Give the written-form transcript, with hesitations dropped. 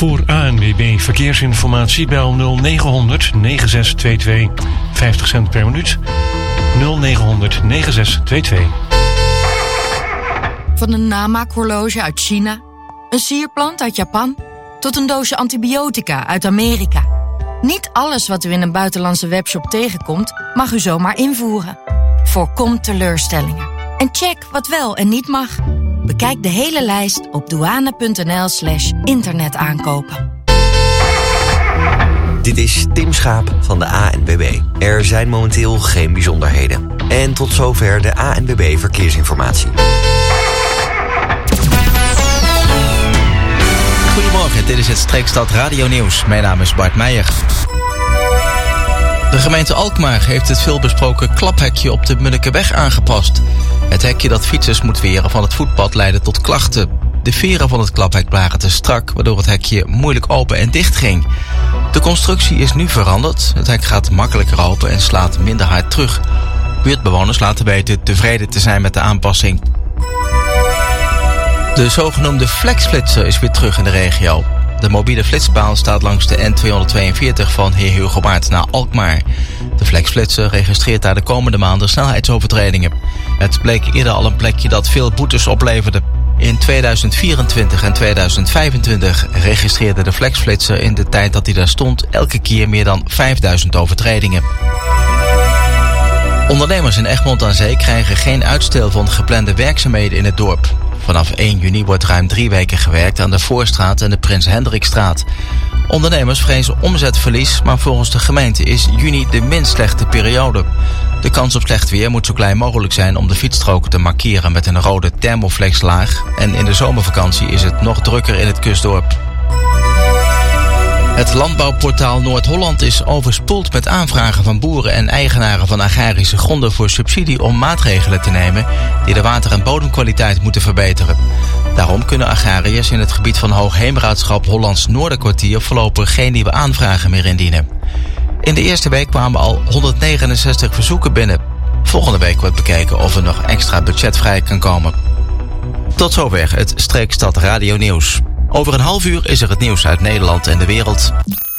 Voor ANWB Verkeersinformatie bel 0900 9622. 50 cent per minuut. 0900 9622. Van een namaakhorloge uit China, een sierplant uit Japan, tot een doosje antibiotica uit Amerika. Niet alles wat u in een buitenlandse webshop tegenkomt, mag u zomaar invoeren. Voorkom teleurstellingen. En check wat wel en niet mag. Bekijk de hele lijst op douane.nl/internetaankopen. Dit is Tim Schaap van de ANWB. Er zijn momenteel geen bijzonderheden. En tot zover de ANWB Verkeersinformatie. Goedemorgen, dit is het Streekstad Radio Nieuws. Mijn naam is Bart Meijer. De gemeente Alkmaar heeft het veelbesproken klaphekje op de Munnikeweg aangepast. Het hekje dat fietsers moet weren van het voetpad leidde tot klachten. De veren van het klaphek waren te strak, waardoor het hekje moeilijk open en dicht ging. De constructie is nu veranderd. Het hek gaat makkelijker open en slaat minder hard terug. Buurtbewoners laten weten tevreden te zijn met de aanpassing. De zogenoemde flexflitser is weer terug in de regio. De mobiele flitspaal staat langs de N242 van Heer Hugo Waard naar Alkmaar. De flexflitser registreert daar de komende maanden snelheidsovertredingen. Het bleek eerder al een plekje dat veel boetes opleverde. In 2024 en 2025 registreerde de flexflitser in de tijd dat hij daar stond elke keer meer dan 5000 overtredingen. Ondernemers in Egmond aan Zee krijgen geen uitstel van geplande werkzaamheden in het dorp. Vanaf 1 juni wordt ruim 3 weken gewerkt aan de Voorstraat en de Prins Hendrikstraat. Ondernemers vrezen omzetverlies, maar volgens de gemeente is juni de minst slechte periode. De kans op slecht weer moet zo klein mogelijk zijn om de fietsstroken te markeren met een rode thermoflexlaag. En in de zomervakantie is het nog drukker in het kustdorp. Het landbouwportaal Noord-Holland is overspoeld met aanvragen van boeren en eigenaren van agrarische gronden voor subsidie om maatregelen te nemen die de water- en bodemkwaliteit moeten verbeteren. Daarom kunnen agrariërs in het gebied van Hoogheemraadschap Hollands Noorderkwartier voorlopig geen nieuwe aanvragen meer indienen. In de eerste week kwamen al 169 verzoeken binnen. Volgende week wordt bekeken of er nog extra budget vrij kan komen. Tot zover het Streekstad Radio Nieuws. Over een half uur is er het nieuws uit Nederland en de wereld.